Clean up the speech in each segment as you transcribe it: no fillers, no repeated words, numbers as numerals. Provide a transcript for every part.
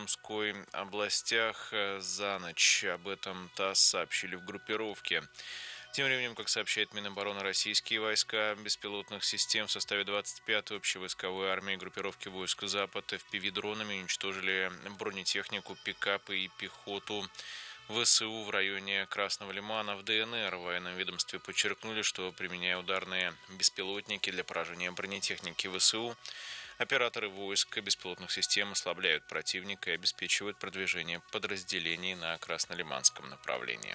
Сумской областях за ночь. Об этом ТАСС сообщили в группировке. Тем временем, как сообщает Минобороны, российские войска беспилотных систем в составе 25-й общевойсковой армии группировки войск Запад FPV-дронами уничтожили бронетехнику, пикапы и пехоту ВСУ в районе Красного Лимана в ДНР. В военном ведомстве подчеркнули, что, применяя ударные беспилотники для поражения бронетехники ВСУ, операторы войск беспилотных систем ослабляют противника и обеспечивают продвижение подразделений на Краснолиманском направлении.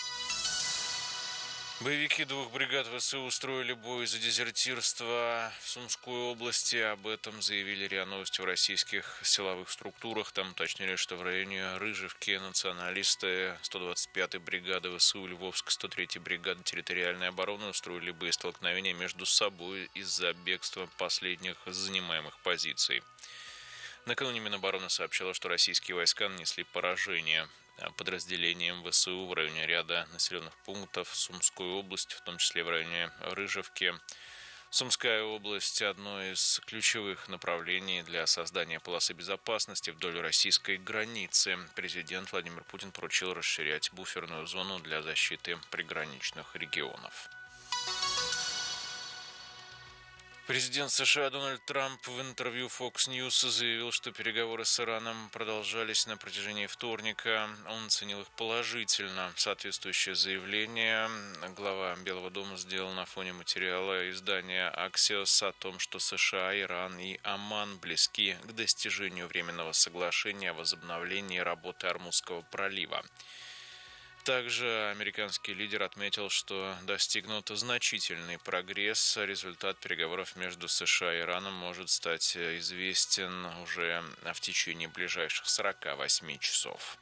Боевики двух бригад ВСУ устроили бой за дезертирство в Сумской области. Об этом заявили РИА Новости в российских силовых структурах. Там уточнили, что в районе Рыжевки националисты 125-й бригады ВСУ, Львовск 103-й бригады территориальной обороны устроили боестолкновения между собой из-за бегства последних с занимаемых позиций. Накануне Минобороны сообщила, что российские войска нанесли поражение подразделениям ВСУ в районе ряда населенных пунктов Сумской области, в том числе в районе Рыжевки. Сумская область – одно из ключевых направлений для создания полосы безопасности вдоль российской границы. Президент Владимир Путин поручил расширять буферную зону для защиты приграничных регионов. Президент США Дональд Трамп в интервью Fox News заявил, что переговоры с Ираном продолжались на протяжении вторника. Он оценил их положительно. Соответствующее заявление глава Белого дома сделал на фоне материала издания Axios о том, что США, Иран и Оман близки к достижению временного соглашения о возобновлении работы Ормузского пролива. Также американский лидер отметил, что достигнут значительный прогресс. Результат переговоров между США и Ираном может стать известен уже в течение ближайших 48 часов.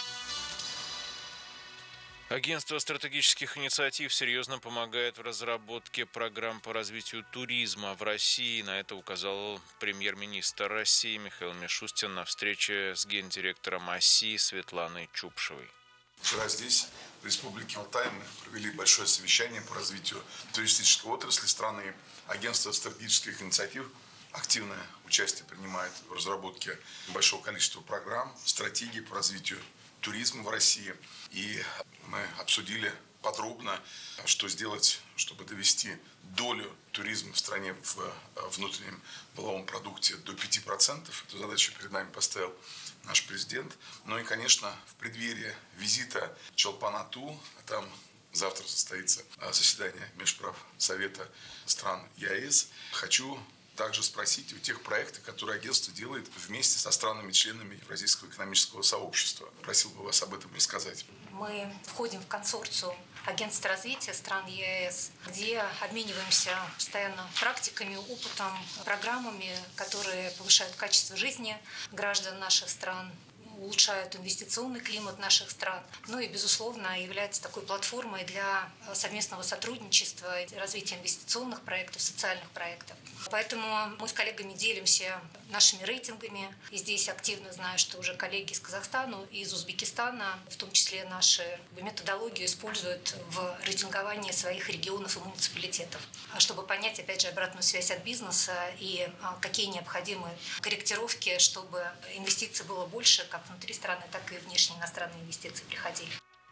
Агентство стратегических инициатив серьезно помогает в разработке программ по развитию туризма в России. На это указал премьер-министр России Михаил Мишустин на встрече с гендиректором ОСИ Светланой Чупшевой. Вчера здесь, в Республике Алтай, мы провели большое совещание по развитию туристической отрасли страны. Агентство стратегических инициатив активное участие принимает в разработке большого количества программ, стратегий по развитию туризма в России. И мы обсудили подробно, что сделать, чтобы довести долю туризма в стране в внутреннем валовом продукте до 5%. Эту задачу перед нами поставил наш президент. Ну и, конечно, в преддверии визита в Чолпан-Ату, там завтра состоится заседание Межправ Совета стран ЕАЭС, хочу также спросить о тех проектах, которые агентство делает вместе со странами-членами Евразийского экономического сообщества. Просил бы вас об этом рассказать. Мы входим в консорциум агентств развития стран ЕАЭС, где обмениваемся постоянно практиками, опытом, программами, которые повышают качество жизни граждан наших стран, улучшают инвестиционный климат наших стран. Ну и, безусловно, является такой платформой для совместного сотрудничества, развития инвестиционных проектов, социальных проектов. Поэтому мы с коллегами делимся нашими рейтингами. И здесь активно знаю, что уже коллеги из Казахстана и из Узбекистана, в том числе наши методологию используют в рейтинговании своих регионов и муниципалитетов, чтобы понять, опять же, обратную связь от бизнеса и какие необходимы корректировки, чтобы инвестиций было больше, как внутри страны, так и внешние иностранные инвестиции приходили.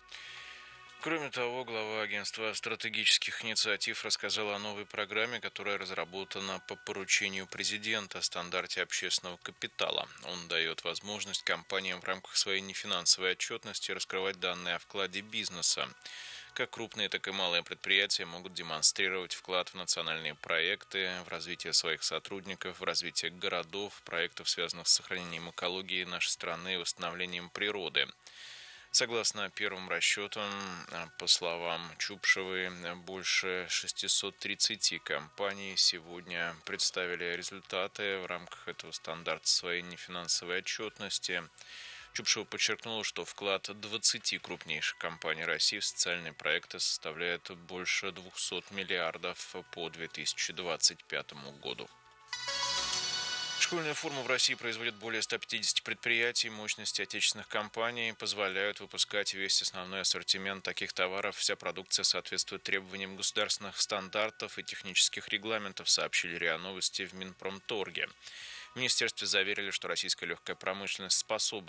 Кроме того, глава агентства стратегических инициатив рассказала о новой программе, которая разработана по поручению президента о стандарте общественного капитала. Он дает возможность компаниям в рамках своей нефинансовой отчетности раскрывать данные о вкладе бизнеса. Как крупные, так и малые предприятия могут демонстрировать вклад в национальные проекты, в развитие своих сотрудников, в развитие городов, проектов, связанных с сохранением экологии нашей страны и восстановлением природы. Согласно первым расчетам, по словам Чупшевой, больше 630 компаний сегодня представили результаты в рамках этого стандарта своей нефинансовой отчетности. Чупшева подчеркнула, что вклад 20 крупнейших компаний России в социальные проекты составляет больше 200 миллиардов по 2025 году. Школьную форму в России производят более 150 предприятий. Мощности отечественных компаний позволяют выпускать весь основной ассортимент таких товаров. Вся продукция соответствует требованиям государственных стандартов и технических регламентов, сообщили РИА Новости в Минпромторге. В министерстве заверили, что российская легкая промышленность способна